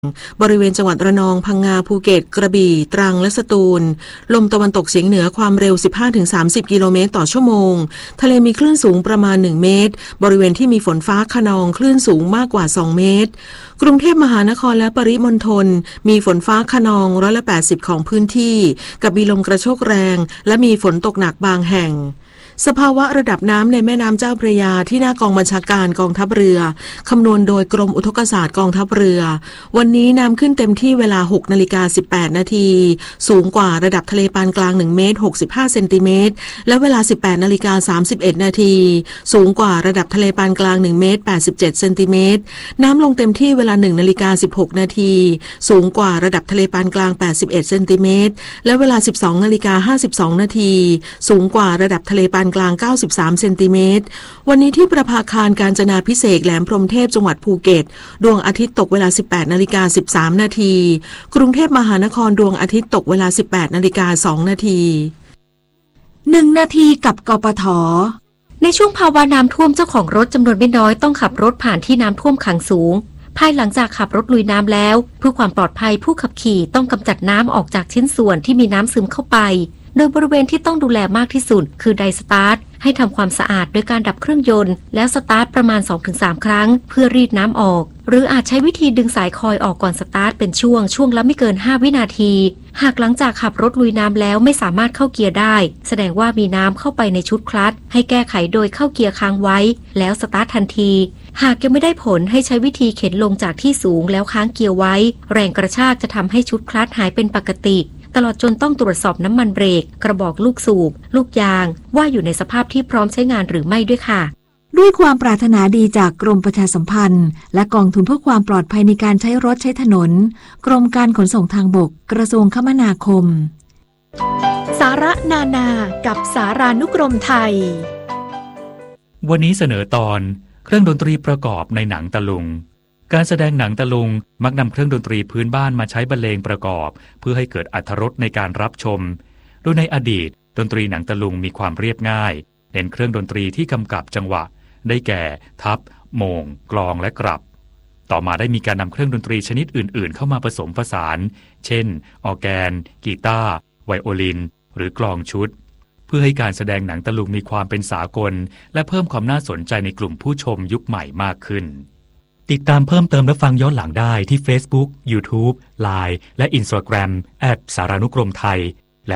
บริเวณจังหวัดระนองพังงาภูเก็ตกระบี่ตรังและสตูลลมตะวันตกเฉียงเหนือความเร็ว 15-30 กิโลเมตรต่อชั่วโมงทะเลมีคลื่นสูงประมาณ1เมตรบริเวณที่มีฝนฟ้าคะนองคลื่นสูงมากกว่า2เมตรกรุงเทพมหานครและปริมณฑลมีฝนฟ้าคะนอง80%ของพื้นที่กับมีลมกระโชกแรงและมีฝนตกหนักบางแห่งสภาวะระดับน้ำในแม่น้ำเจ้าพระยาที่หน้ากองบัญชาการกองทัพเรือคำนวณโดยกรมอุทกศาสตร์กองทัพเรือวันนี้น้ำขึ้นเต็มที่เวลา 6:18 นาทีสูงกว่าระดับทะเลปานกลาง1เมตร65เซนติเมตรและเวลา 18:31 นาทีสูงกว่าระดับทะเลปานกลาง1เมตร87เซนติเมตรน้ำลงเต็มที่เวลา 1:16 นาทีสูงกว่าระดับทะเลปานกลาง81เซนติเมตรและเวลา 12:52 นาทีสูงกว่าระดับทะเลปานกลาง93เซนติเมตรวันนี้ที่ประภาคารกาญจนาภิเษกแหลมพรหมเทพจังหวัดภูเก็ตดวงอาทิตย์ตกเวลา 18:13 นาทีกรุงเทพมหานครดวงอาทิตย์ตกเวลา 18:02 นาที 1 นาทีกับกปท.ในช่วงภาวะน้ำท่วมเจ้าของรถจำนวนไม่น้อยต้องขับรถผ่านที่น้ำท่วมขังสูงภายหลังจากขับรถลุยน้ำแล้วเพื่อความปลอดภัยผู้ขับขี่ต้องกำจัดน้ำออกจากชิ้นส่วนที่มีน้ำซึมเข้าไปโดยบริเวณที่ต้องดูแลมากที่สุดคือไดสตาร์ทให้ทำความสะอาดโดยการดับเครื่องยนต์แล้วสตาร์ทประมาณ 2-3 ครั้งเพื่อรีดน้ำออกหรืออาจใช้วิธีดึงสายคอยออกก่อนสตาร์ทเป็นช่วงละไม่เกิน5วินาทีหากหลังจากขับรถลุยน้ำแล้วไม่สามารถเข้าเกียร์ได้แสดงว่ามีน้ำเข้าไปในชุดคลัตช์ให้แก้ไขโดยเข้าเกียร์ค้างไว้แล้วสตาร์ททันทีหากยังไม่ได้ผลให้ใช้วิธีเข็นลงจากที่สูงแล้วค้างเกียร์ไว้แรงกระชากจะทำให้ชุดคลัตช์หายเป็นปกติตลอดจนต้องตรวจสอบน้ำมันเบรกกระบอกลูกสูบลูกยางว่าอยู่ในสภาพที่พร้อมใช้งานหรือไม่ด้วยค่ะด้วยความปรารถนาดีจากกรมประชาสัมพันธ์และกองทุนเพื่อความปลอดภัยในการใช้รถใช้ถนนกรมการขนส่งทางบกกระทรวงคมนาคมสาระนานากับสารานุกรมไทยวันนี้เสนอตอนเครื่องดนตรีประกอบในหนังตะลุงการแสดงหนังตะลุงมักนำเครื่องดนตรีพื้นบ้านมาใช้บรรเลงประกอบเพื่อให้เกิดอรรถรสในการรับชมโดยในอดีตดนตรีหนังตะลุงมีความเรียบง่ายเน้นเครื่องดนตรีที่กำกับจังหวะได้แก่ทับโมงกลองและกลับต่อมาได้มีการนำเครื่องดนตรีชนิดอื่นๆเข้ามาผสมผสานเช่นออร์แกนกีตาร์ไวโอลินหรือกลองชุดเพื่อให้การแสดงหนังตะลุงมีความเป็นสากลและเพิ่มความน่าสนใจในกลุ่มผู้ชมยุคใหม่มากขึ้นติดตามเพิ่มเติมและฟังย้อนหลังได้ที่ Facebook, YouTube, LINE และ Instagram @ สารานุกรมไทยและ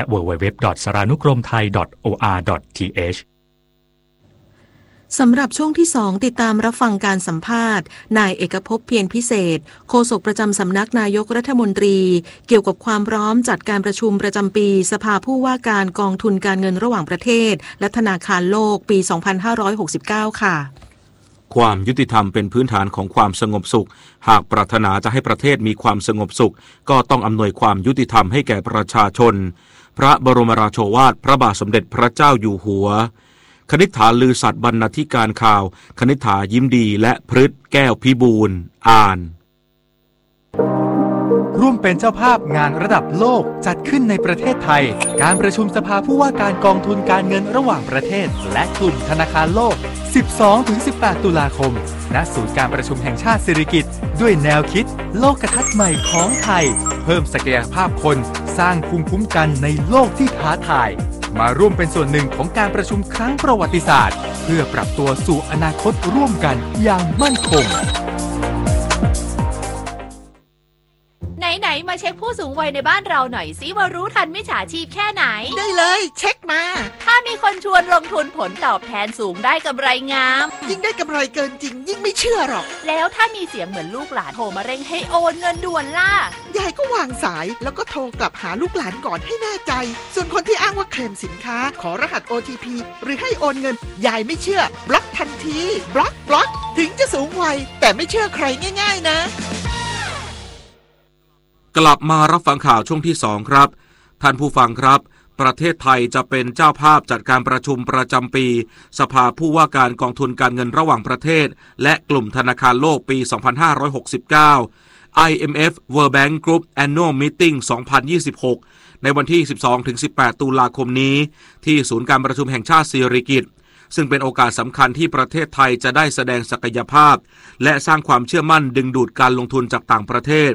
www.saranukromthai.or.th สำหรับช่วงที่2ติดตามรับฟังการสัมภาษณ์นายเอกภพเพียรพิเศษโฆษกประจำสำนักนายกรัฐมนตรีเกี่ยวกับความพร้อมจัดการประชุมประจำปีสภาผู้ว่าการกองทุนการเงินระหว่างประเทศและธนาคารโลกปี 2569 ค่ะความยุติธรรมเป็นพื้นฐานของความสงบสุขหากปรารถนาจะให้ประเทศมีความสงบสุขก็ต้องอำนวยความยุติธรรมให้แก่ประชาชนพระบรมราโชวาทพระบาทสมเด็จพระเจ้าอยู่หัวคณิษฐาลือสัตย์บรรณาธิการข่าวคณิษฐายิ้มดีและพฤทธิ์แก้วพิบูลอ่านร่วมเป็นเจ้าภาพงานระดับโลกจัดขึ้นในประเทศไทยการประชุมสภาผู้ว่าการกองทุนการเงินระหว่างประเทศและกลุ่มธนาคารโลก 12-18 ตุลาคมณศูนย์การประชุมแห่งชาติสิริกิติ์ด้วยแนวคิดโลกทัศน์ใหม่ของไทยเพิ่มศักยภาพคนสร้างภูมิคุ้มกันในโลกที่ท้าทายมาร่วมเป็นส่วนหนึ่งของการประชุมครั้งประวัติศาสตร์เพื่อปรับตัวสู่อนาคตร่วมกันอย่างมั่นคงไหนมาเช็คผู้สูงวัยในบ้านเราหน่อยสิว่ารู้ทันมิจฉาชีพแค่ไหนได้เลยเช็คมาถ้ามีคนชวนลงทุนผลตอบแทนสูงได้กำไรงามยิ่งได้กำไรเกินจริงยิ่งไม่เชื่อหรอกแล้วถ้ามีเสียงเหมือนลูกหลานโทรมาเร่งให้โอนเงินด่วนล่ะยายก็วางสายแล้วก็โทรกลับหาลูกหลานก่อนให้แน่ใจส่วนคนที่อ้างว่าเคลมสินค้าขอรหัส OTP หรือให้โอนเงินยายไม่เชื่อบล็อกทันทีบล็อกถึงจะสูงวัยแต่ไม่เชื่อใครง่ายๆนะกลับมารับฟังข่าวช่วงที่2ครับท่านผู้ฟังครับประเทศไทยจะเป็นเจ้าภาพจัดการประชุมประจำปีสภาผู้ว่าการกองทุนการเงินระหว่างประเทศและกลุ่มธนาคารโลกปี 2569 IMF World Bank Group Annual Meeting 2026 ในวันที่ 12-18 ตุลาคมนี้ที่ศูนย์การประชุมแห่งชาติสิริกิติ์ซึ่งเป็นโอกาสสำคัญที่ประเทศไทยจะได้แสดงศักยภาพและสร้างความเชื่อมั่นดึงดูดการลงทุนจากต่างประเทศ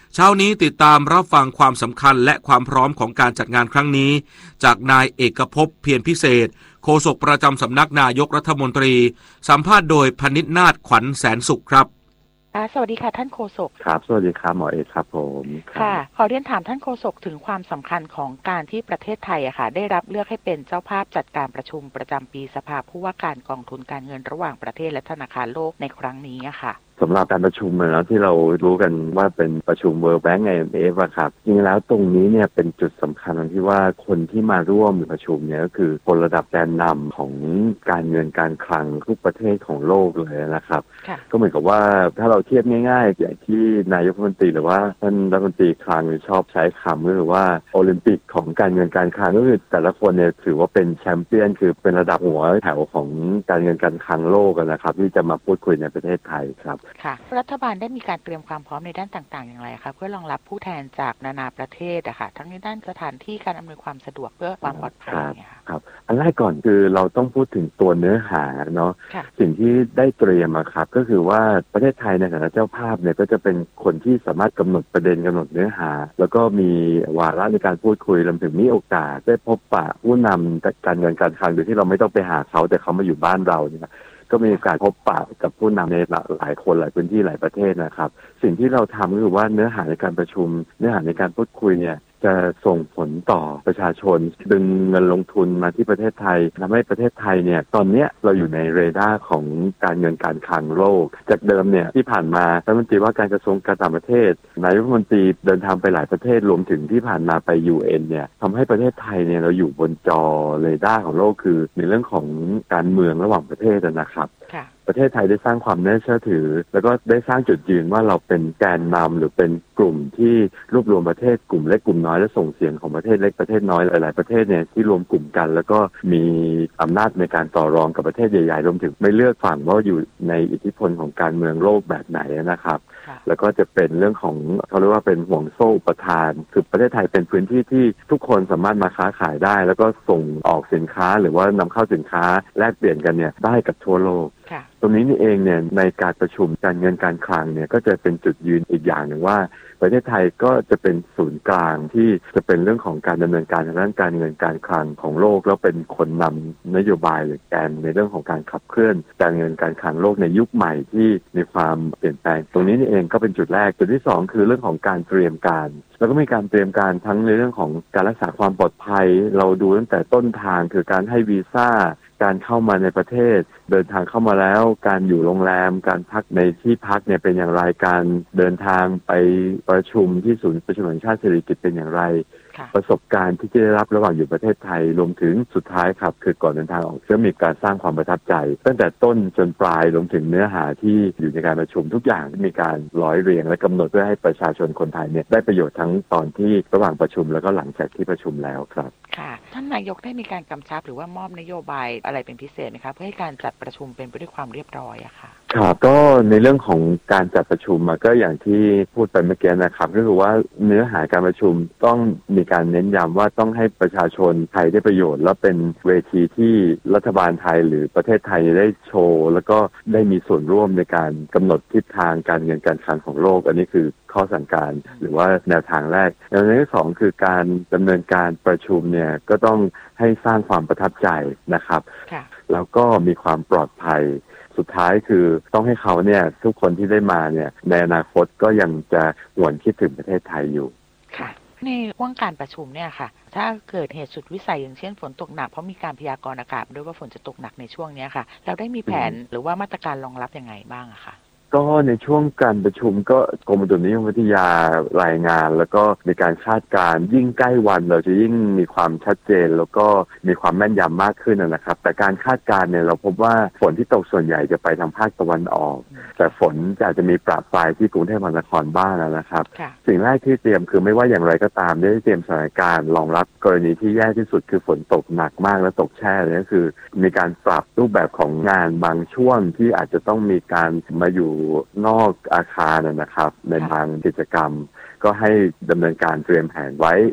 เช้านี้ติดตามรับฟังความสำคัญและความพร้อมของการจัดงานครั้งนี้จากนายเอกภพเพียรพิเศษโฆษกประจำสำนักนายกรัฐมนตรีสัมภาษณ์โดยพนิษฐ์นาถขวัญแสนสุขครับสวัสดีค่ะท่านโฆษกครับสวัสดีครับหมอเอกครับผมค่ะขอเรียนถามท่านโฆษกถึงความสำคัญของการที่ประเทศไทยค่ะได้รับเลือกให้เป็นเจ้าภาพจัดการประชุมประจำปีสภาผู้ว่าการกองทุนการเงินระหว่างประเทศและธนาคารโลกในครั้งนี้ค่ะสำหรับการประชุมแล้วที่เรารู้กันว่าเป็นประชุม World Bank IMF อะครับจริงแล้วตรงนี้เนี่ยเป็นจุดสำคัญที่ว่าคนที่มาร่วมประชุมเนี่ยก็คือคนระดับแกนนำของการเงินการคลังทุกประเทศของโลกเลยนะครับก็เหมือนกับว่าถ้าเราเทียบง่ายๆอย่างที่นายกรัฐมนตรีหรือว่าท่านรัฐมนตรีคลังชอบใช้คำก็คือว่าโอลิมปิกของการเงินการคลังก็คือแต่ละคนเนี่ยถือว่าเป็นแชมเปี้ยนคือเป็นระดับหัวแถวของการเงินการคลังโลกนะครับที่จะมาพูดคุยในประเทศไทยครับค่ะรัฐบาลได้มีการเตรียมความพร้อมในด้านต่างๆอย่างไรคะเพื่อรองรับผู้แทนจากนานาประเทศอะค่ะทั้งในด้านสถานที่การอำนวยความสะดวกเพื่อความปลอดภัยครับอันแรกก่อนคือเราต้องพูดถึงตัวเนื้อหาเนาะสิ่งที่ได้เตรียมครับก็คือว่าประเทศไทยในฐานะเจ้าภาพเนี่ยก็จะเป็นคนที่สามารถกำหนดประเด็นกำหนดเนื้อหาแล้วก็มีวาระในการพูดคุยรวมถึงมีโอกาสได้พบปะผู้นำการเงินการคลังโดยที่เราไม่ต้องไปหาเขาแต่เขามาอยู่บ้านเราเนี่ยก็มีการพบปะกับผู้นำในหลายคนหลายพื้นที่หลายประเทศนะครับสิ่งที่เราทำก็คือว่าเนื้อหาในการประชุมเนื้อหาในการพูดคุยเนี่ยจะส่งผลต่อประชาชนดึงเงินลงทุนมาที่ประเทศไทยทำให้ประเทศไทยเนี่ยตอนนี้เราอยู่ในเรดาร์ของการเงินการคลังโลกจากเดิมเนี่ยที่ผ่านมารัฐมนตรีว่าการกระทรวงการต่างประเทศนายกรัฐมนตรีเดินทางไปหลายประเทศรวมถึงที่ผ่านมาไป UN เนี่ยทำให้ประเทศไทยเนี่ยเราอยู่บนจอเรดาร์ของโลกคือในเรื่องของการเมืองระหว่างประเทศนะครับประเทศไทยได้สร้างความน่าเชื่อถือแล้วก็ได้สร้างจุดยืนว่าเราเป็นแกนนำหรือเป็นกลุ่มที่รวบรวมประเทศกลุ่มเล็กกลุ่มน้อยและส่งเสียงของประเทศเล็กประเทศน้อยหลายๆประเทศเนี่ยที่รวมกลุ่มกันแล้วก็มีอำนาจในการต่อรองกับประเทศใหญ่ๆรวมถึงไม่เลือกฝั่งว่าอยู่ในอิทธิพลของการเมืองโลกแบบไหนนะครับแล้วก็จะเป็นเรื่องของเขาเรียกว่าเป็นห่วงโซ่อุปทานคือประเทศไทยเป็นพื้นที่ที่ทุกคนสามารถมาค้าขายได้แล้วก็ส่งออกสินค้าหรือว่านำเข้าสินค้าแลกเปลี่ยนกันเนี่ยได้กับทั่วโลกตรงนี้นี่เองเนี่ยในการประชุมการเงินการคลังเนี่ยก็จะเป็นจุดยืนอีกอย่างหนึ่งว่าประเทศไทยก็จะเป็นศูนย์กลางที่จะเป็นเรื่องของการดำเนินการทางด้านการเงินการคลังของโลกแล้วเป็นคนนำนโยบายหรือแกนในเรื่องของการขับเคลื่อนการเงินการคลังโลกในยุคใหม่ที่มีความเปลี่ยนแปลงตรงนี้นี่เองก็เป็นจุดแรกจุดที่2คือเรื่องของการเตรียมการแล้วก็มีการเตรียมการทั้งในเรื่องของการรักษาความปลอดภัยเราดูตั้งแต่ต้นทางคือการให้วีซ่าการเข้ามาในประเทศเดินทางเข้ามาแล้วการอยู่โรงแรมการพักในที่พักเนี่ยเป็นอย่างไรการเดินทางไปประชุมที่ศูนย์ประชุมแห่งชาติเศรษฐกิจเป็นอย่างไรประสบการณ์ที่จะได้รับระหว่างอยู่ประเทศไทยรวมถึงสุดท้ายครับคือก่อนเดินทางออกจะมีการสร้างความประทับใจตั้งแต่ต้นจนปลายรวมถึงเนื้อหาที่อยู่ในการประชุมทุกอย่างที่มีการร้อยเรียงและกำหนดเพื่อให้ประชาชนคนไทยเนี่ยได้ประโยชน์ทั้งตอนที่ระหว่างประชุมแล้วก็หลังจากที่ประชุมแล้วครับค่ะท่านนายกได้มีการกำชับหรือว่ามอบนโยบายอะไรเป็นพิเศษไหมคะเพื่อให้การจัดประชุมเป็นไปด้วยความเรียบร้อยอะค่ะครับก็ในเรื่องของการจัดประชุมก็อย่างที่พูดไปเมื่อกี้นะครับก็คือว่าเนื้อหาการประชุมต้องมีการเน้นย้ำว่าต้องให้ประชาชนไทยได้ประโยชน์และเป็นเวทีที่รัฐบาลไทยหรือประเทศไทยได้โชว์แล้วก็ได้มีส่วนร่วมในการกำหนดทิศทางการเงินการคลังของโลกอันนี้คือข้อสั่งการหรือว่าแนวทางแรกแนวทางที่2คือการดำเนินการประชุมเนี่ยก็ต้องให้สร้างความประทับใจนะครับแล้วก็มีความปลอดภัยสุดท้ายคือต้องให้เขาเนี่ยทุกคนที่ได้มาเนี่ยในอนาคตก็ยังจะหวนคิดถึงประเทศไทยอยู่ค่ะในว่างการประชุมเนี่ยค่ะถ้าเกิดเหตุสุดวิสัยอย่างเช่นฝนตกหนักเพราะมีการพยากรณ์อากาศด้วยว่าฝนจะตกหนักในช่วงนี้ค่ะเราได้มีแผนหรือว่ามาตรการรองรับยังไงบ้างอะค่ะก็ในช่วงการประชุมก็กรมอุตุนิยมวิทยารายงานแล้วก็มีการคาดการณ์ยิ่งใกล้วันเราจะยิ่งมีความชัดเจนแล้วก็มีความแม่นยำมากขึ้นนะครับแต่การคาดการณ์เนี่ยเราพบว่าฝนที่ตกส่วนใหญ่จะไปทางภาคตะวันออกแต่ฝนอาจจะมีประปรายที่กรุงเทพมหานครบ้างนะครับสิ่งแรกที่เตรียมคือไม่ว่าอย่างไรก็ตามได้เตรียมสถานการณ์รองรับกรณีที่แย่ที่สุดคือฝนตกหนักมากและตกแช่เลยก็คือมีการปรับรูปแบบของงานบางช่วงที่อาจจะต้องมีการมาอยู่นอกอาคารนะครับในบางกิจกรรมก็ให้ดำเนินการเตรียมแผนไว้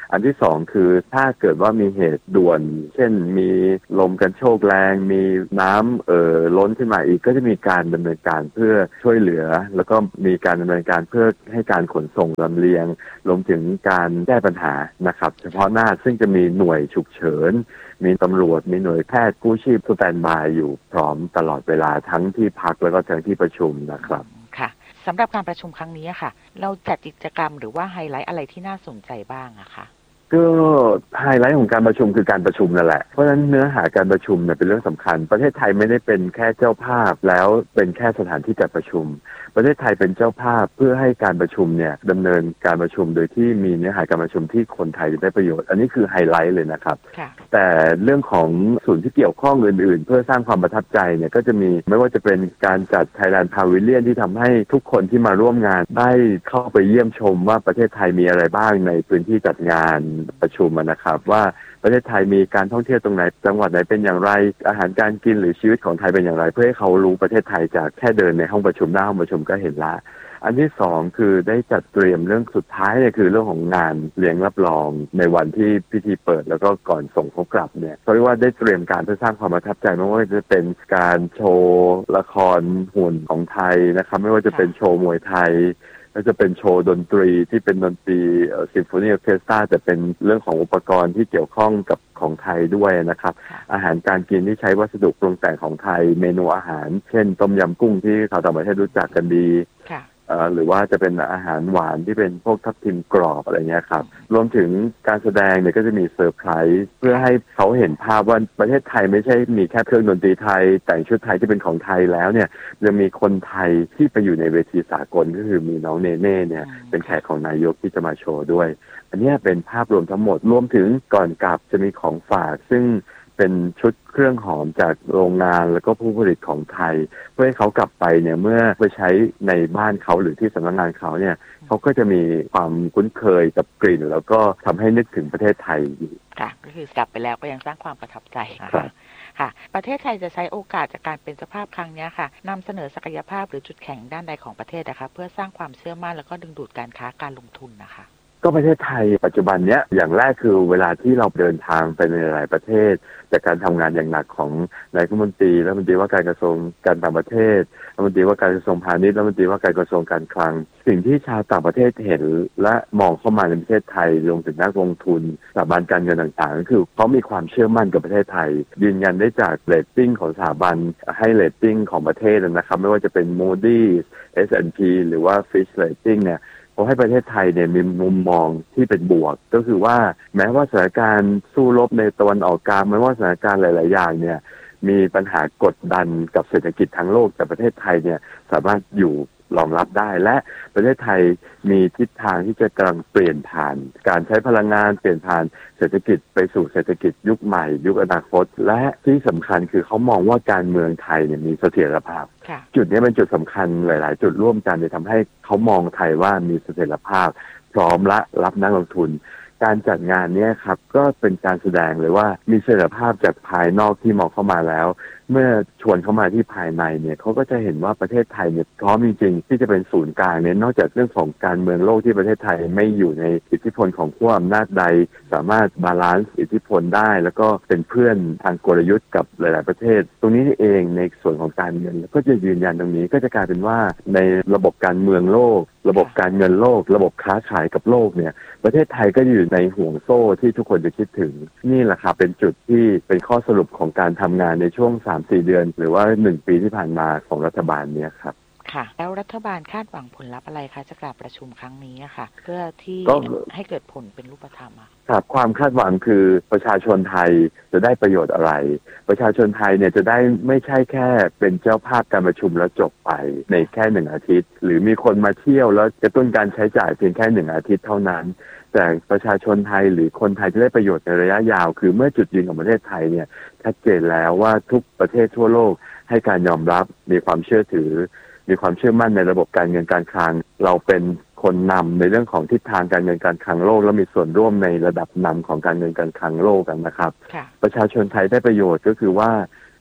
อันที่สองคือถ้าเกิดว่ามีเหตุด่วนเช่นมีลมกันโชกแรงมีน้ำล้นขึ้นมาอีกก็จะมีการดำเนินการเพื่อช่วยเหลือแล้วก็มีการดำเนินการเพื่อให้การขนส่งลำเลียงรวมถึงการแก้ปัญหานะครับเฉพาะหน้าซึ่งจะมีหน่วยฉุกเฉินมีตำรวจมีหน่วยแพทย์กู้ชีพสแตนด์บายอยู่พร้อมตลอดเวลาทั้งที่พักแล้วก็ทั้งที่ประชุมนะครับค่ะสำหรับการประชุมครั้งนี้ค่ะเราจัดกิจกรรมหรือว่าไฮไลท์อะไรที่น่าสนใจบ้างอะคะก็ไฮไลท์ของการประชุมคือการประชุมนั่นแหละเพราะฉะนั้นเนื้อหาการประชุมเนี่ยเป็นเรื่องสำคัญประเทศไทยไม่ได้เป็นแค่เจ้าภาพแล้วเป็นแค่สถานที่จัดประชุมประเทศไทยเป็นเจ้าภาพเพื่อให้การประชุมเนี่ยดำเนินการประชุมโดยที่มีเนื้อหาการประชุมที่คนไทยได้ประโยชน์อันนี้คือไฮไลท์เลยนะครับแต่เรื่องของส่วนที่เกี่ยวข้องอื่นๆเพื่อสร้างความประทับใจเนี่ยก็จะมีไม่ว่าจะเป็นการจัด Thailand Pavilion ที่ทำให้ทุกคนที่มาร่วมงานได้เข้าไปเยี่ยมชมว่าประเทศไทยมีอะไรบ้างในพื้นที่จัดงานประชุมนะครับว่าประเทศไทยมีการท่องเที่ยวตรงไหนจังหวัดไหนเป็นอย่างไรอาหารการกินหรือชีวิตของไทยเป็นอย่างไรเพื่อให้เขารู้ประเทศไทยจากแค่เดินในห้องประชุมหน้าห้องประชุมก็เห็นละอันที่สองคือได้จัดเตรียมเรื่องสุดท้ายเนี่ยคือเรื่องของงานเลี้ยงรับรองในวันที่พิธีเปิดแล้วก็ก่อนส่งเขากลับเนี่ยเพราะว่าได้เตรียมการเพื่อสร้างความประทับใจไม่ว่าจะเป็นการโชว์ละครหุ่นของไทยนะครับไม่ว่าจะเป็นโชว์มวยไทยก็จะเป็นโชว์ดนตรีที่เป็นดนตรีซิมโฟนีออร์เคสตราแต่เป็นเรื่องของอุปกรณ์ที่เกี่ยวข้องกับของไทยด้วยนะครับอาหารการกินที่ใช้วัสดุปรุงแต่งของไทยเมนูอาหารเช่นต้มยำกุ้งที่ชาวต่างประเทศรู้จักกันดีหรือว่าจะเป็นอาหารหวานที่เป็นพวกทับทิมกรอบอะไรเงี้ยครับรวมถึงการแสดงเนี่ยก็จะมีเซอร์ไพรส์เพื่อให้เขาเห็นภาพว่าประเทศไทยไม่ใช่มีแค่เครื่องดนตรีไทยแต่งชุดไทยที่เป็นของไทยแล้วเนี่ยยังมีคนไทยที่ไปอยู่ในเวทีสากลก็คือมีน้องเนเน่เนี่ยเป็นแขกของนายกที่จะมาโชว์ด้วยอันนี้เป็นภาพรวมทั้งหมดรวมถึงก่อนกลับจะมีของฝากซึ่งเป็นชุดเครื่องหอมจากโรงงานแล้วก็ผู้ผลิตของไทยเพื่อให้เขากลับไปเนี่ยเมื่อไปใช้ในบ้านเขาหรือที่สำนักงานเขาเนี่ยเขาก็จะมีความคุ้นเคยกับกลิ่นแล้วก็ทำให้นึกถึงประเทศไทยอยู่ค่ะก็คือกลับไปแล้วก็ยังสร้างความประทับใจค่ะประเทศไทยจะใช้โอกาสจากการเป็นเจ้าภาพครั้งนี้ค่ะนำเสนอศักยภาพหรือจุดแข็งด้านใดของประเทศนะคะเพื่อสร้างความเชื่อมั่นแล้วก็ดึงดูดการค้าการลงทุนนะคะก็ประเทศไทยปัจจุบันเนี้ยอย่างแรกคือเวลาที่เราเดินทางไปในหลายประเทศจากการทำงานอย่างหนักของนายรัฐมนตรีและรัฐมนตรีว่าการกระทรวงการต่างประเทศรัฐมนตรีว่าการกระทรวงพาณิชย์รัฐมนตรีว่าการกระทรวงการคลังสิ่งที่ชาวต่างประเทศเห็นและมองเข้ามาในประเทศไทยรวมถึงนักลงทุนสถาบันการเงินต่างๆก็คือเขามีความเชื่อมั่นกับประเทศไทยยืนยันได้จากเรตติ้งของสถาบันให้เรตติ้งของประเทศนะครับไม่ว่าจะเป็น Moody's S&P หรือว่า Fitch Rating เนี่ยขอให้ประเทศไทยเนี่ยมีมุมมองที่เป็นบวกก็คือว่าแม้ว่าสถานการณ์สู้รบในตะวันออกกลางแม้ว่าสถานการณ์หลายๆอย่างเนี่ยมีปัญหากดดันกับเศรษฐกิจทั้งโลกแต่ประเทศไทยเนี่ยสามารถอยู่รองรับได้และประเทศไทยมีทิศทางที่จะกำลังเปลี่ยนผ่านการใช้พลังงานเปลี่ยนผ่านเศรษฐกิจไปสู่เศรษฐกิจยุคใหม่ยุคอนาคตและที่สำคัญคือเขามองว่าการเมืองไทยเนี่ยมีเสถียรภาพจุดนี้เป็นจุดสำคัญหลายๆจุดร่วมกันจะทำให้เขามองไทยว่ามีเสถียรภาพพร้อมและรับนักลงทุนการจัดงานนี้ครับก็เป็นการแสดงเลยว่ามีเสถียรภาพจากภายนอกที่มองเข้ามาแล้วเมื่อชวนเข้ามาที่ภายในเนี่ยเขาก็จะเห็นว่าประเทศไทยเนี่ยพร้อมจริงๆที่จะเป็นศูนย์กลางเนี่ยนอกจากเรื่องของการเมืองโลกที่ประเทศไทยไม่อยู่ในอิทธิพลของขั้วอำนาจใดสามารถบาลานซ์อิทธิพลได้แล้วก็เป็นเพื่อนทางกลยุทธ์กับหลายๆประเทศตรงนี้เองในส่วนของการเงินก็จะยืนยันตรงนี้ก็จะกลายเป็นว่าในระบบการเมืองโลกระบบการเงินโลกระบบค้าขายกับโลกเนี่ยประเทศไทยก็อยู่ในห่วงโซ่ที่ทุกคนจะคิดถึงนี่แหละครับเป็นจุดที่เป็นข้อสรุปของการทำงานในช่วง 3-4 เดือนหรือว่า1 ปีที่ผ่านมาของรัฐบาลเนี่ยครับค่ะแล้วรัฐบาลคาดหวังผลลัพธ์อะไรคะจากการประชุมครั้งนี้ค่ะเพื่อที่ให้เกิดผลเป็นรูปธรรมครับความคาดหวังคือประชาชนไทยจะได้ประโยชน์อะไรประชาชนไทยเนี่ยจะได้ไม่ใช่แค่เป็นเจ้าภาพการประชุมแล้วจบไปในแค่1 อาทิตย์หรือมีคนมาเที่ยวแล้วกระตุ้นการใช้จ่ายเพียงแค่1 อาทิตย์เท่านั้นแต่ประชาชนไทยหรือคนไทยจะได้ประโยชน์ในระยะยาวคือเมื่อจุดยืนของประเทศไทยเนี่ยชัดเจนแล้วว่าทุกประเทศทั่วโลกให้การยอมรับมีความเชื่อถือมีความเชื่อมั่นในระบบการเงินการคลังเราเป็นคนนำในเรื่องของทิศทางการเงินการคลังโลกและมีส่วนร่วมในระดับนำของการเงินการคลังโลกกันนะครับประชาชนไทยได้ประโยชน์ก็คือว่า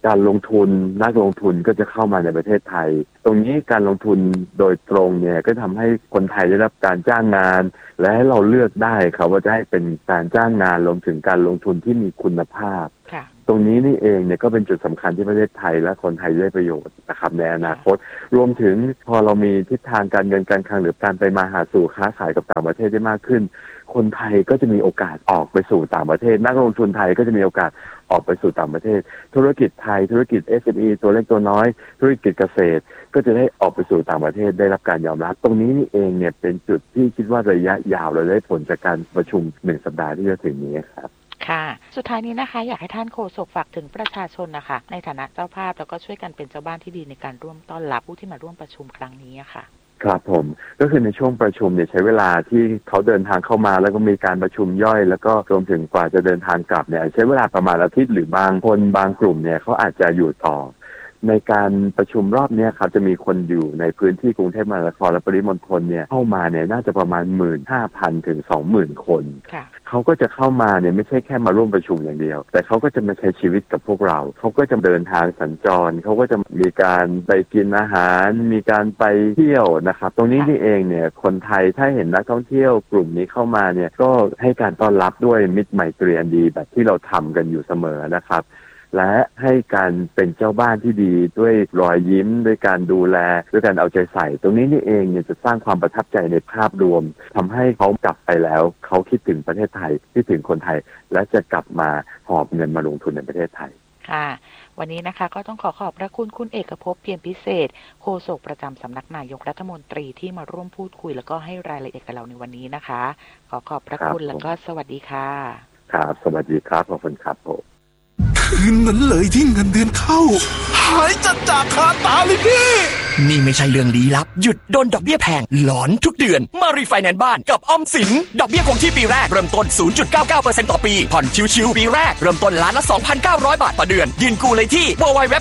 การลงทุนนักลงทุนก็จะเข้ามาในประเทศไทยตรงนี้การลงทุนโดยตรงเนี่ยก็ทำให้คนไทยได้รับการจ้างงานและให้เราเลือกได้ครับว่าจะให้เป็นการจ้างงานรวมถึงการลงทุนที่มีคุณภาพตรงนี้นี่เองเนี่ยก็เป็นจุดสำคัญที่ประเทศไทยและคนไทยได้ประโยชน์นะครับในอนาคตรวมถึงพอเรามีทิศทางการเงินการคลังหรือการไปมาหาสู่ค้าขายกับต่างประเทศได้มากขึ้นคนไทยก็จะมีโอกาสออกไปสู่ต่างประเทศนักลงทุนไทยก็จะมีโอกาสออกไปสู่ต่างประเทศธุรกิจไทยธุรกิจ SME ตัวเล็กตัวน้อยธุรกิจเกษตรก็จะได้ออกไปสู่ต่างประเทศได้รับการยอมรับตรงนี้นี่เองเนี่ยเป็นจุดที่คิดว่าระยะยาวเราได้ผลจากการประชุม1 สัปดาห์ที่จะถึงนี้ครับค่ะสุดท้ายนี้นะคะอยากให้ท่านโฆษกฝากถึงประชาชนนะคะในฐานะเจ้าภาพแล้วก็ช่วยกันเป็นเจ้าบ้านที่ดีในการร่วมต้อนรับผู้ที่มาร่วมประชุมครั้งนี้ค่ะครับผมก็คือในช่วงประชุมเนี่ยใช้เวลาที่เขาเดินทางเข้ามาแล้วก็มีการประชุมย่อยแล้วก็รวมถึงกว่าจะเดินทางกลับเนี่ยใช้เวลาประมาณอาทิตย์หรือบางคนบางกลุ่มเนี่ยเขาอาจจะอยู่ต่อในการประชุมรอบนี้ครับจะมีคนอยู่ในพื้นที่กรุงเทพมหานครและปริมณฑลเนี่ยเข้ามาเนี่ยน่าจะประมาณ 15,000 ถึง 20,000 คนเขาก็จะเข้ามาเนี่ยไม่ใช่แค่มาร่วมประชุมอย่างเดียวแต่เขาก็จะมาใช้ชีวิตกับพวกเราเขาก็จะเดินทางสัญจรเขาก็จะมีการไปกินอาหารมีการไปเที่ยวนะครับตรงนี้นี่เองเนี่ยคนไทยถ้าเห็นนักท่องเที่ยวกลุ่มนี้เข้ามาเนี่ยก็ให้การต้อนรับด้วยมิตรไมตรีอันดีแบบที่เราทำกันอยู่เสมอนะครับและให้การเป็นเจ้าบ้านที่ดีด้วยรอยยิ้มด้วยการดูแลด้วยการเอาใจใส่ตรงนี้นี่เองเนี่ยจะสร้างความประทับใจในภาพรวมทำให้เขากลับไปแล้วเขาคิดถึงประเทศไทยคิดถึงคนไทยและจะกลับมาหอบเงินมาลงทุนในประเทศไทยค่ะวันนี้นะคะก็ต้องขอบพระคุณคุณเอกภพเพียรพิเศษโฆษกประจำสำนักนายกรัฐมนตรีที่มาร่วมพูดคุยแล้วก็ให้รายละเอียดกับเราในวันนี้นะคะขอบพระคุณแล้วก็สวัสดีค่ะครับสวัสดีครับขอบคุณครับผมคืนนั้นเลยที่เงินเดือนเข้าหายจัดจากคาตาเลยพี่นี่ไม่ใช่เรื่องลี้ลับหยุดโดนดอกเบี้ยแพงหลอนทุกเดือนมารีไฟแนนซ์บ้านกับออมสินดอกเบี้ยคงที่ปีแรกเริ่มต้น 0.99% ต่อปีผ่อนชิวๆปีแรกเริ่มต้นล้านละ 2,900 บาทต่อเดือนยืนกู้เลยที่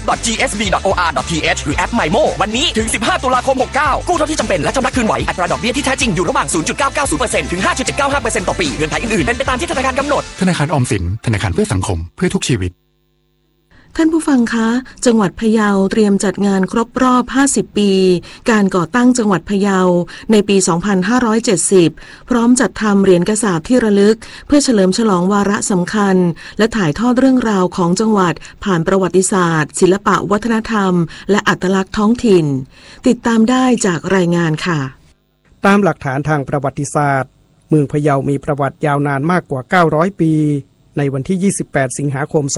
www.gsb.or.th หรือแอป MyMo วันนี้ถึง15ตุลาคม69กู้เท่าที่จำเป็นและชำระคืนไหวอัตราดอกเบี้ยที่แท้จริงอยู่ระหว่าง 0.990% ถึง 5.795% ต่อปีเงื่อนไขอื่นๆเป็นไปตามที่ธนาคารกำหนดธนาคารออมสินธนาคารเพื่อสังคมเพื่อทุกชีวิตท่านผู้ฟังคะจังหวัดพะเยาเตรียมจัดงานครบรอบ50 ปีการก่อตั้งจังหวัดพะเยาในปี 2570 พร้อมจัดทำเหรียญกระสาบที่ระลึกเพื่อเฉลิมฉลองวาระสำคัญและถ่ายทอดเรื่องราวของจังหวัดผ่านประวัติศาสตร์ศิลปะวัฒนธรรมและอัตลักษณ์ท้องถิ่นติดตามได้จากรายงานค่ะตามหลักฐานทางประวัติศาสตร์เมืองพะเยามีประวัติยาวนานมากกว่า900ปีในวันที่28สิงหาคม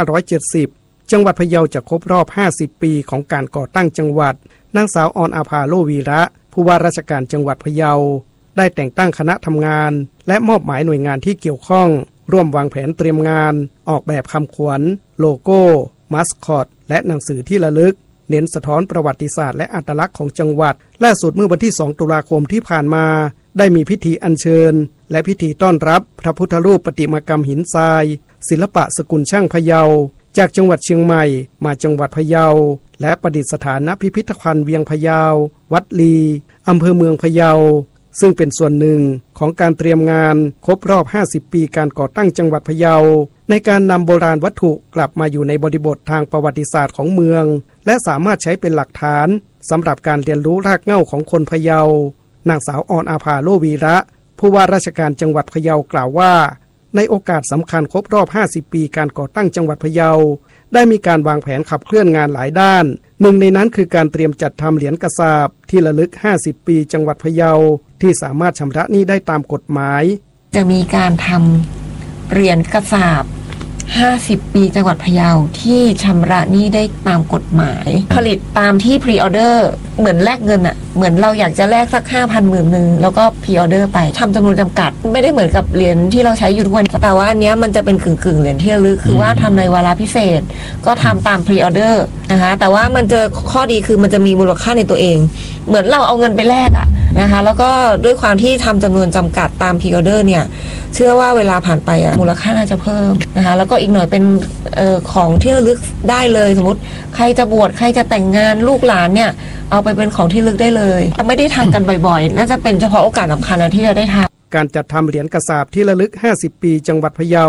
2570จังหวัดพะเยาจะครบรอบ50ปีของการก่อตั้งจังหวัดนางสาวออนอาภาโลวีระผู้ว่าราชการจังหวัดพะเยาได้แต่งตั้งคณะทำงานและมอบหมายหน่วยงานที่เกี่ยวข้องร่วมวางแผนเตรียมงานออกแบบคำขวัญโลโก้มัสคอตและหนังสือที่ระลึกเน้นสะท้อนประวัติศาสตร์และอัตลักษณ์ของจังหวัดล่าสุดเมื่อวันที่2ตุลาคมที่ผ่านมาได้มีพิธีอัญเชิญและพิธีต้อนรับพระพุทธรูปประติมากรรมหินทรายศิลปะสกุลช่างพะเยาจากจังหวัดเชียงใหม่มาจังหวัดพะเยาและประดิษฐานณพิพิธภัณฑ์เวียงพะเยาวัดลีอำเภอเมืองพะเยาซึ่งเป็นส่วนหนึ่งของการเตรียมงานครบรอบ50ปีการก่อตั้งจังหวัดพะเยาในการนำโบราณวัตถุกลับมาอยู่ในบริบททางประวัติศาสตร์ของเมืองและสามารถใช้เป็นหลักฐานสำหรับการเรียนรู้รากเหง้าของคนพะเยานางสาวออนอาภาโลวีระผู้ว่าราชการจังหวัดพะเยากล่าวว่าในโอกาสสำคัญครบรอบ50ปีการก่อตั้งจังหวัดพะเยาได้มีการวางแผนขับเคลื่อนงานหลายด้านหนึ่งในนั้นคือการเตรียมจัดทำเหรียญกระสาบที่ระลึก50ปีจังหวัดพะเยาที่สามารถชำระหนี้ได้ตามกฎหมายจะมีการทำเหรียญกระสาบ50ปีจังหวัดพะเยาที่ชำระหนี้ได้ตามกฎหมายผลิตตามที่พรีออเดอร์เหมือนแลกเงินอะเหมือนเราอยากจะแลกสัก 5,000 หมื่นนึงแล้วก็พรีออเดอร์ไปทำจำนวนจำกัดไม่ได้เหมือนกับเหรียญที่เราใช้อยู่ทุกวันแต่ว่าอันนี้มันจะเป็นกึ่งเหรียญที่ระลึกคือว่าทำในวาระพิเศษก็ทำตามพรีออเดอร์นะคะแต่ว่ามันจะข้อดีคือมันจะมีมูลค่าในตัวเองเหมือนเราเอาเงินไปแลกอะนะคะแล้วก็ด้วยความที่ทำจำนวนจำกัดตามพรีออเดอร์เนี่ยเชื่อว่าเวลาผ่านไปอะมูลค่าน่าจะเพิ่มนะคะแล้วก็อีกหน่อยเป็นของที่ระลึกได้เลยสมมติใครจะบวชใครจะแต่งงานลูกหลานเนี่ยเอาไปเป็นของที่ระลึกได้เลยไม่ได้ทำกันบ่อยๆน่าจะเป็นเฉพาะโอกาสสำคัญที่จะได้ทำการจัดทำเหรียญกระสาบที่ระลึก50ปีจังหวัดพะเยา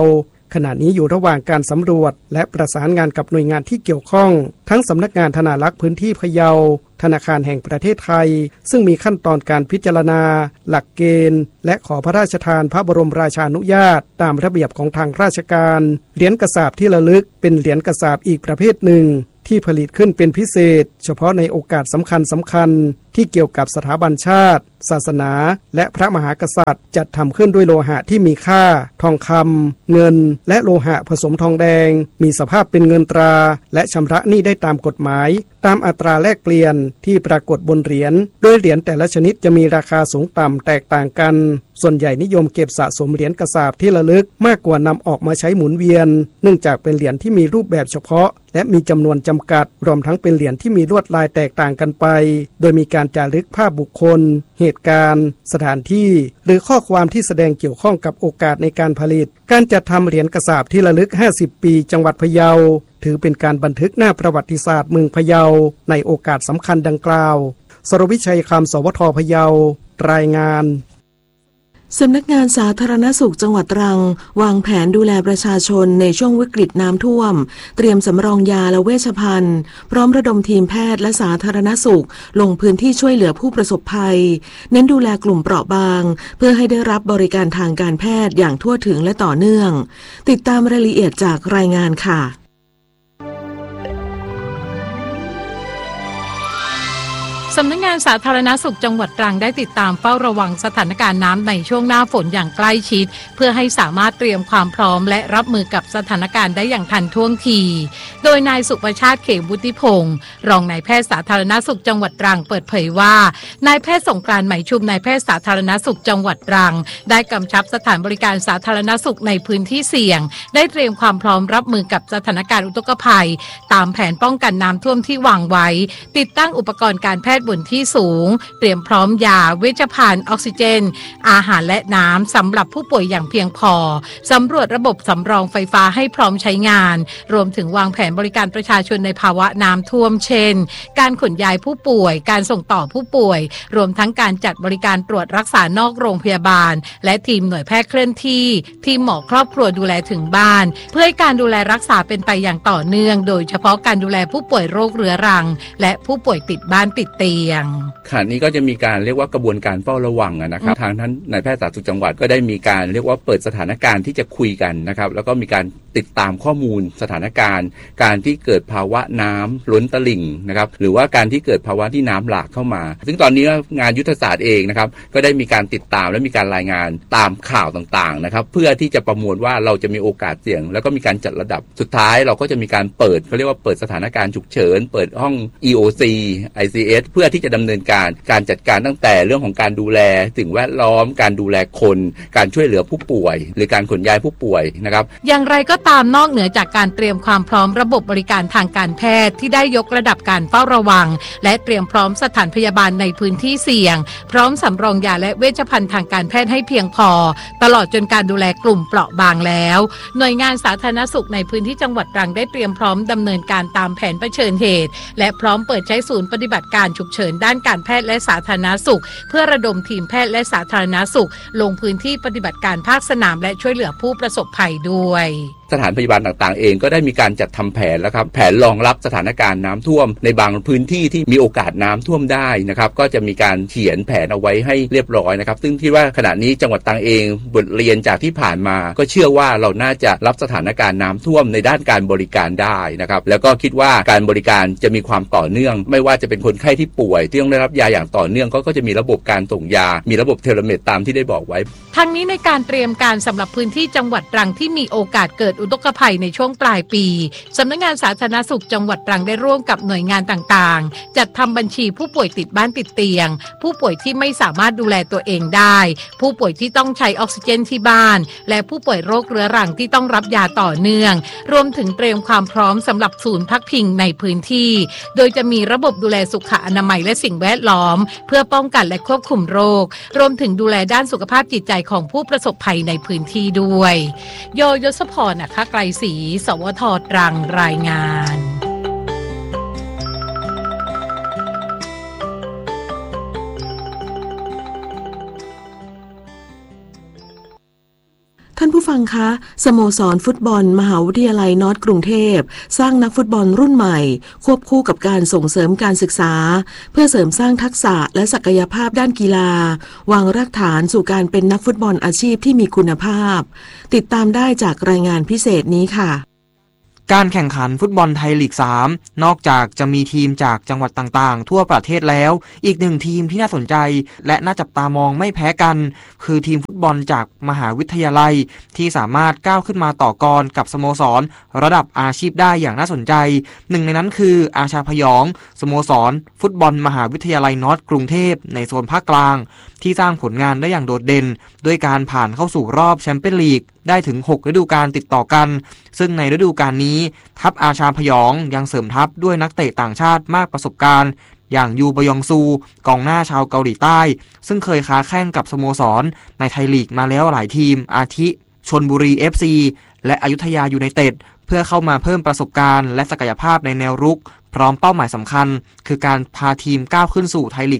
ขณะนี้อยู่ระหว่างการสำรวจและประสานงานกับหน่วยงานที่เกี่ยวข้องทั้งสำนักงานธนารักษ์พื้นที่พะเยาธนาคารแห่งประเทศไทยซึ่งมีขั้นตอนการพิจารณาหลักเกณฑ์และขอพระราชทานพระบรมราชานุญาตตามระเบียบของทางราชการเหรียญกษาปที่ระลึกเป็นเหรียญกษาปอีกประเภทหนึ่งที่ผลิตขึ้นเป็นพิเศษเฉพาะในโอกาสสำคัญที่เกี่ยวกับสถาบันชาติศาสนาและพระมหากษัตริย์จัดทำขึ้นด้วยโลหะที่มีค่าทองคำเงินและโลหะผสมทองแดงมีสภาพเป็นเงินตราและชำระหนี้ได้ตามกฎหมายตามอัตราแลกเปลี่ยนที่ปรากฏบนเหรียญโดยเหรียญแต่ละชนิดจะมีราคาสูงต่ำแตกต่างกันส่วนใหญ่นิยมเก็บสะสมเหรียญกษาปที่ระลึกมากกว่านำออกมาใช้หมุนเวียนเนื่องจากเป็นเหรียญที่มีรูปแบบเฉพาะและมีจำนวนจำกัดรวมทั้งเป็นเหรียญที่มีลวดลายแตกต่างกันไปโดยมีการจารึกภาพบุคคลเหตุการณ์สถานที่หรือข้อความที่แสดงเกี่ยวข้องกับโอกาสในการผลิตการจัดทำเหรียญกษาปที่ระลึก50ปีจังหวัดพะเยาถือเป็นการบันทึกหน้าประวัติศาสตร์เมืองพะเยาในโอกาสสำคัญดังกล่าวสรวิชัยคำสวทพะเยารายงานสำนักงานสาธารณสุขจังหวัดตรังวางแผนดูแลประชาชนในช่วงวิกฤตน้ำท่วมเตรียมสำรองยาและเวชภัณฑ์พร้อมระดมทีมแพทย์และสาธารณสุขลงพื้นที่ช่วยเหลือผู้ประสบภัยเน้นดูแลกลุ่มเปราะบางเพื่อให้ได้รับบริการทางการแพทย์อย่างทั่วถึงและต่อเนื่องติดตามรายละเอียดจากรายงานค่ะสำนักงานสาธารณสุขจังหวัดตรังได้ติดตามเฝ้าระวังสถานการณ์น้ำในช่วงหน้าฝนอย่างใกล้ชิดเพื่อให้สามารถเตรียมความพร้อมและรับมือกับสถานการณ์ได้อย่างทันท่วงทีโดยนายสุประชาติเขมวุฒิพงศ์รองนายแพทย์สาธารณสุขจังหวัดตรังเปิดเผยว่านายแพทย์สงกรานต์ไหมชุมนายแพทย์สาธารณสุขจังหวัดตรังได้กำชับสถานบริการสาธารณสุขในพื้นที่เสี่ยงได้เตรียมความพร้อมรับมือกับสถานการณ์อุทกภัยตามแผนป้องกันน้ำท่วมที่วางไว้ติดตั้งอุปกรณ์การแพทย์บนที่สูงเตรียมพร้อมยาเวชภัณฑ์ออกซิเจนอาหารและน้ำสำหรับผู้ป่วยอย่างเพียงพอสำรวจระบบสำรองไฟฟ้าให้พร้อมใช้งานรวมถึงวางแผนบริการประชาชนในภาวะน้ำท่วมเช่นการขนย้ายผู้ป่วยการส่งต่อผู้ป่วยรวมทั้งการจัดบริการตรวจรักษานอกโรงพยาบาลและทีมหน่วยแพทย์เคลื่อนที่ทีมหมอครอบครัวดูแลถึงบ้านเพื่อให้การดูแลรักษาเป็นไปอย่างต่อเนื่องโดยเฉพาะการดูแลผู้ป่วยโรคเรื้อรังและผู้ป่วยติดบ้านติดเตียงขณะนี้ก็จะมีการเรียกว่ากระบวนการเฝ้าระวังนะครับทางท่านนายแพทย์สาธารณสุขจังหวัดก็ได้มีการเรียกว่าเปิดสถานการณ์ที่จะคุยกันนะครับแล้วก็มีการติดตามข้อมูลสถานการณ์การที่เกิดภาวะน้ำล้นตลิ่งนะครับหรือว่าการที่เกิดภาวะที่น้ำหลากเข้ามาซึ่งตอนนี้งานยุทธศาสตร์เองนะครับก็ได้มีการติดตามและมีการรายงานตามข่าวต่างๆนะครับเพื่อที่จะประมวลว่าเราจะมีโอกาสเสี่ยงแล้วก็มีการจัดระดับสุดท้ายเราก็จะมีการเปิดเขาเรียกว่าเปิดสถานการณ์ฉุกเฉินเปิดห้อง EOC ICS เพื่อที่จะดำเนินการจัดการตั้งแต่เรื่องของการดูแลสิ่งแวดล้อมการดูแลคนการช่วยเหลือผู้ป่วยหรือการขนย้ายผู้ป่วยนะครับอย่างไรก็ตามนอกเหนือจากการเตรียมความพร้อมระบบบริการทางการแพทย์ที่ได้ยกระดับการเฝ้าระวังและเตรียมพร้อมสถานพยาบาลในพื้นที่เสี่ยงพร้อมสำรองยาและเวชภัณฑ์ทางการแพทย์ให้เพียงพอตลอดจนการดูแลกลุ่มเปราะบางแล้วหน่วยงานสาธารณสุขในพื้นที่จังหวัดตรังได้เตรียมพร้อมดำเนินการตามแผนเผชิญเหตุและพร้อมเปิดใช้ศูนย์ปฏิบัติการฉุกเฉินด้านการแพทย์และสาธารณสุขเพื่อระดมทีมแพทย์และสาธารณสุขลงพื้นที่ปฏิบัติการภาคสนามและช่วยเหลือผู้ประสบภัยด้วยสถานพยาบาลต่างๆเองก็ได้มีการจัดทำแผนแล้วครับแผนรองรับสถานการณ์น้ำท่วมในบางพื้นที่ที่มีโอกาสน้ำท่วมได้นะครับก็จะมีการเขียนแผนเอาไว้ให้เรียบร้อยนะครับซึ่งที่ว่าขณะนี้จังหวัดตรังเองบทเรียนจากที่ผ่านมาก็เชื่อว่าเราน่าจะรับสถานการณ์น้ำท่วมในด้านการบริการได้นะครับแล้วก็คิดว่าการบริการจะมีความต่อเนื่องไม่ว่าจะเป็นคนไข้ที่ป่วยที่ต้องได้รับยาอย่างต่อเนื่องก็จะมีระบบการส่งยามีระบบเทเลเมดตามที่ได้บอกไว้ทั้งนี้ในการเตรียมการสำหรับพื้นที่จังหวัดตรังที่มีโอกาสเกิดอุทกภัยในช่วงปลายปีสำนักงานสาธารณสุขจังหวัดตรังได้ร่วมกับหน่วยงานต่างๆจัดทำบัญชีผู้ป่วยติดบ้านติดเตียงผู้ป่วยที่ไม่สามารถดูแลตัวเองได้ผู้ป่วยที่ต้องใช้ออกซิเจนที่บ้านและผู้ป่วยโรคเรื้อรังที่ต้องรับยาต่อเนื่องรวมถึงเตรียมความพร้อมสำหรับศูนย์พักพิงในพื้นที่โดยจะมีระบบดูแลสุขอนามัยและสิ่งแวดล้อมเพื่อป้องกันและควบคุมโรครวมถึงดูแลด้านสุขภาพจิตใจของผู้ประสบภัยในพื้นที่ด้วยโยศพรนะคะไกลศรีสวท.ตรังรายงานท่านผู้ฟังคะสโมสรฟุตบอลมหาวิทยาลัยนอร์ทกรุงเทพสร้างนักฟุตบอลรุ่นใหม่ควบคู่กับการส่งเสริมการศึกษาเพื่อเสริมสร้างทักษะและศักยภาพด้านกีฬาวางรากฐานสู่การเป็นนักฟุตบอลอาชีพที่มีคุณภาพติดตามได้จากรายงานพิเศษนี้ค่ะการแข่งขันฟุตบอลไทยลีก 3นอกจากจะมีทีมจากจังหวัดต่างๆทั่วประเทศแล้วอีกหนึ่งทีมที่น่าสนใจและน่าจับตามองไม่แพ้กันคือทีมฟุตบอลจากมหาวิทยาลัยที่สามารถก้าวขึ้นมาต่อกรกับสโมสรระดับอาชีพได้อย่างน่าสนใจหนึ่งในนั้นคืออาชาพยองสโมสรฟุตบอลมหาวิทยาลัยนอร์ทกรุงเทพในโซนภาคกลางที่สร้างผลงานได้อย่างโดดเด่นด้วยการผ่านเข้าสู่รอบแชมเปี้ยนลีกได้ถึง6ฤดูกาลติดต่อกันซึ่งในฤดูกาลนี้ทัพอาชาพยองยังเสริมทัพด้วยนักเตะต่างชาติมากประสบการณ์อย่างยูบยองซูกองหน้าชาวเกาหลีใต้ซึ่งเคยค้าแข่งกับสโมสรในไทยลีกมาแล้วหลายทีมอาทิชลบุรี FC และอยุธยายูไนเต็ดเพื่อเข้ามาเพิ่มประสบการณ์และศักยภาพในแนวรุกพร้อมเป้าหมายสำคัญคือการพาทีมก้าวขึ้นสู่ไทยลีก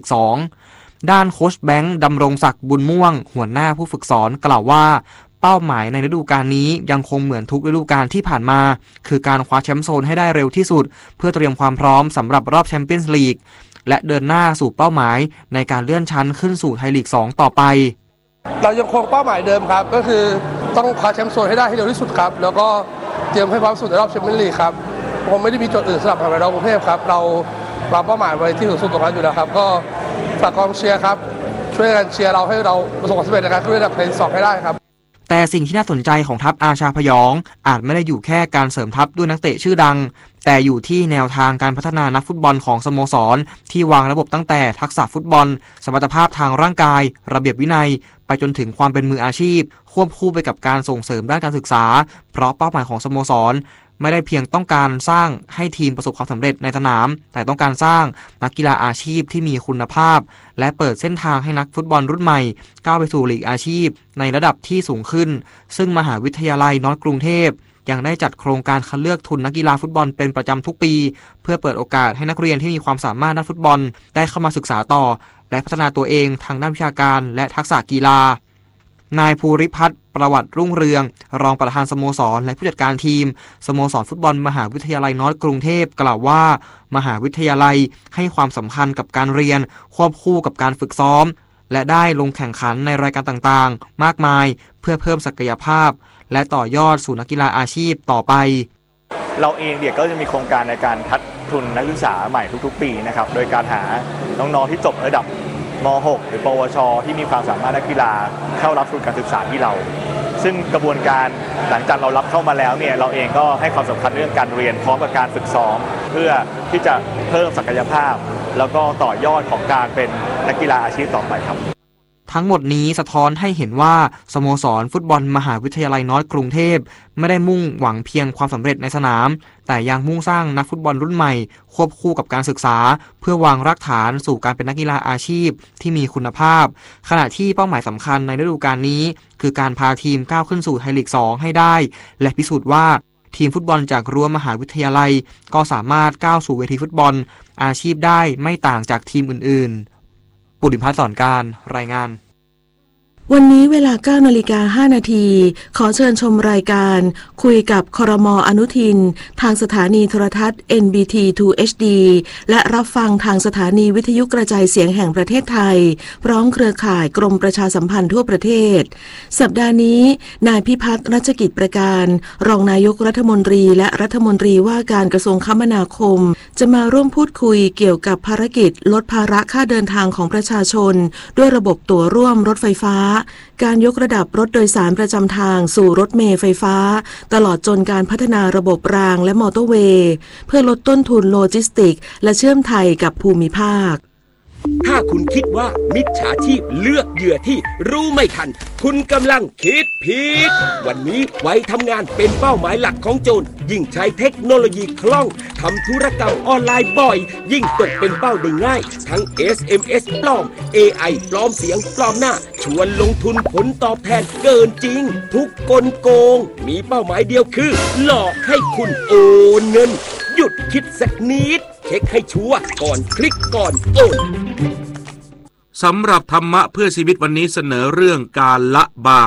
2ด้านโค้ชแบงค์ดำรงศักดิ์บุญม่วงหัวหน้าผู้ฝึกสอนกล่าวว่าเป้าหมายในฤดูกาลนี้ยังคงเหมือนทุกฤดูกาลที่ผ่านมาคือการคว้าแชมป์โซนให้ได้เร็วที่สุดเพื่อเตรียมความพร้อมสำหรับรอบแชมเปี้ยนส์ลีกและเดินหน้าสู่เป้าหมายในการเลื่อนชั้นขึ้นสู่ไทยลีก 2ต่อไปเรายังคงเป้าหมายเดิมครับก็คือต้องคว้าแชมป์โซนให้ได้ให้เร็วที่สุดครับแล้วก็เตรียมให้พร้อมสุดในรอบแชมเปี้ยนลีกครับผมไม่ได้มีโจทย์อื่นสำหรับมหาวิทยาลัยกรุงเทพครับเราเป้าหมายไว้ที่สูงสุดตรงนั้นอยู่แล้วครับก็ฝากกองเชียร์ครับช่วยกันเชียร์เราให้เราประสบความสำเร็จในการขึ้นระดับไทยลีก 2ให้ได้ครับแต่สิ่งที่น่าสนใจของทัพอาชาพยองอาจไม่ได้อยู่แค่การเสริมทัพด้วยนักเตะชื่อดังแต่อยู่ที่แนวทางการพัฒนานักฟุตบอลของสโมสรที่วางระบบตั้งแต่ทักษะฟุตบอลสมรรถภาพทางร่างกายระเบียบวินัยไปจนถึงความเป็นมืออาชีพควบคู่ไปกับการส่งเสริมด้านการศึกษาเพราะเป้าหมายของสโมสรไม่ได้เพียงต้องการสร้างให้ทีมประสบความสำเร็จในสนามแต่ต้องการสร้างนักกีฬาอาชีพที่มีคุณภาพและเปิดเส้นทางให้นักฟุตบอลรุ่นใหม่ก้าวไปสู่ลีกอาชีพในระดับที่สูงขึ้นซึ่งมหาวิทยาลัยนอร์ทกรุงเทพยังได้จัดโครงการคัดเลือกทุนนักกีฬาฟุตบอลเป็นประจำทุกปีเพื่อเปิดโอกาสให้นักเรียนที่มีความสามารถด้านฟุตบอลได้เข้ามาศึกษาต่อและพัฒนาตัวเองทางด้านวิชาการและทักษะกีฬานายภูริพัฒน์ประวัติรุ่งเรืองรองประธานสโมสรและผู้จัดการทีมสโมสรฟุตบอลมหาวิทยาลัยนอร์ทกรุงเทพกล่าวว่ามหาวิทยาลัยให้ความสำคัญกับการเรียนควบคู่กับการฝึกซ้อมและได้ลงแข่งขันในรายการต่างๆมากมายเพื่อเพิ่มศักยภาพและต่อยอดสู่นักกีฬาอาชีพต่อไปเราเองเดี๋ยวก็จะมีโครงการในการคัดทุนนักศึกษาใหม่ทุกๆปีนะครับโดยการหาน้องๆที่จบระดับม.6 หรือปวช.ที่มีความสามารถนักกีฬาเข้ารับทุนการศึกษาที่เราซึ่งกระบวนการหลังจากเรารับเข้ามาแล้วเนี่ยเราเองก็ให้ความสำคัญเรื่องการเรียนพร้อมกับการฝึกซ้อมเพื่อที่จะเพิ่มศักยภาพแล้วก็ต่อยอดของการเป็นนักกีฬาอาชีพต่อไปครับทั้งหมดนี้สะท้อนให้เห็นว่าสโมสรฟุตบอลมหาวิทยาลัยนอร์ทกรุงเทพไม่ได้มุ่งหวังเพียงความสำเร็จในสนามแต่ยังมุ่งสร้างนักฟุตบอลรุ่นใหม่ควบคู่กับการศึกษาเพื่อวางรากฐานสู่การเป็นนักกีฬาอาชีพที่มีคุณภาพขณะที่เป้าหมายสำคัญในฤดูกาลนี้คือการพาทีมก้าวขึ้นสู่ไทยลีก 2ให้ได้และพิสูจน์ว่าทีมฟุตบอลจากรั้วมหาวิทยาลัยก็สามารถก้าวสู่เวทีฟุตบอลอาชีพได้ไม่ต่างจากทีมอื่นๆปุริพัฒน์สอนการรายงานวันนี้เวลา 9:05 น.ขอเชิญชมรายการคุยกับครม.อนุทินทางสถานีโทรทัศน์ NBT 2 HD และรับฟังทางสถานีวิทยุกระจายเสียงแห่งประเทศไทยพร้อมเครือข่ายกรมประชาสัมพันธ์ทั่วประเทศสัปดาห์นี้นายพิพัฒน์รัชกิจประการรองนายกรัฐมนตรีและรัฐมนตรีว่าการกระทรวงคมนาคมจะมาร่วมพูดคุยเกี่ยวกับภารกิจลดภาระค่าเดินทางของประชาชนด้วยระบบตั๋วร่วมรถไฟฟ้าการยกระดับรถโดยสารประจำทางสู่รถเมล์ไฟฟ้าตลอดจนการพัฒนาระบบรางและมอเตอร์เวย์เพื่อลดต้นทุนโลจิสติกและเชื่อมไทยกับภูมิภาคถ้าคุณคิดว่ามิจฉาชีพเลือกเหยื่อที่รู้ไม่ทันคุณกำลังคิดผิดวันนี้วัยทำงานเป็นเป้าหมายหลักของโจรยิ่งใช้เทคโนโลยีคล่องทำธุรกรรมออนไลน์บ่อยยิ่งตกเป็นเป้าได้ง่ายทั้ง SMS ปลอม AI ปลอมเสียงปลอมหน้าชวนลงทุนผลตอบแทนเกินจริงทุกกลโกงมีเป้าหมายเดียวคือหลอกให้คุณโอนเงินหยุดคิดสักนิดเช็คให้ชัวร์ก่อนคลิกก่อนโอนสำหรับธรรมะเพื่อชีวิตวันนี้เสนอเรื่องการละบาป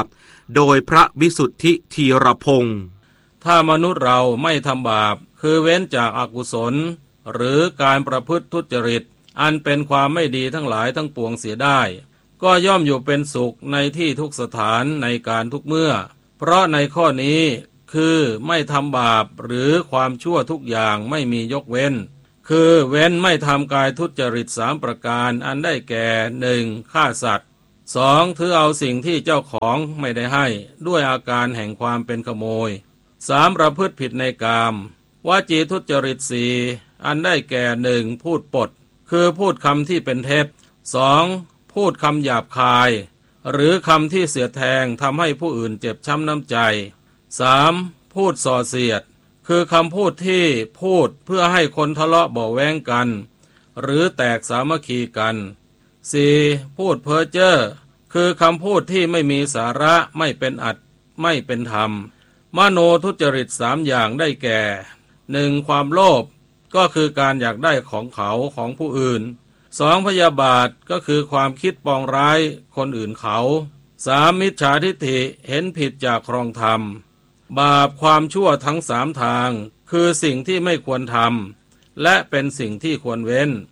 โดยพระวิสุทธิธีรพงศ์ถ้ามนุษย์เราไม่ทำบาปคือเว้นจากอกุศลหรือการประพฤติทุจริตอันเป็นความไม่ดีทั้งหลายทั้งปวงเสียได้ก็ย่อมอยู่เป็นสุขในที่ทุกสถานในการทุกเมื่อเพราะในข้อนี้คือไม่ทำบาปหรือความชั่วทุกอย่างไม่มียกเว้นคือเว้นไม่ทำกายทุจริต3ประการอันได้แก่ 1. ฆ่าสัตว์ 2. ถือเอาสิ่งที่เจ้าของไม่ได้ให้ด้วยอาการแห่งความเป็นขโมย 3. ประพฤติผิดในกามวจีทุจริต 4. อันได้แก่ 1. พูดปดคือพูดคำที่เป็นเท็จ 2. พูดคำหยาบคายหรือคำที่เสียดแทงทำให้ผู้อื่นเจ็บช้ำน้ำใจ 3. พูดส่อเสียดคือคำพูดที่พูดเพื่อให้คนทะเลาะเบาะแว้งกันหรือแตกสามัคคีกัน 4. พูดเพ้อเจ้อคือคำพูดที่ไม่มีสาระไม่เป็นอัตไม่เป็นธรรมมโนทุจริต3อย่างได้แก่ 1. ความโลภก็คือการอยากได้ของเขาของผู้อื่น 2. พยาบาทก็คือความคิดปองร้ายคนอื่นเขา 3. มิจฉาทิฏฐิเห็นผิดจากครองธรรมบาปความชั่วทั้ง3ทางคือสิ่งที่ไม่ควรทำและเป็นสิ่งที่ควรเว้น